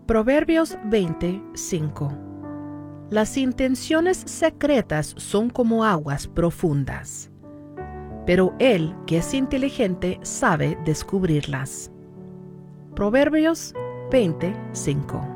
Proverbios 25. Las intenciones secretas son como aguas profundas, pero el que es inteligente sabe descubrirlas. Proverbios 25.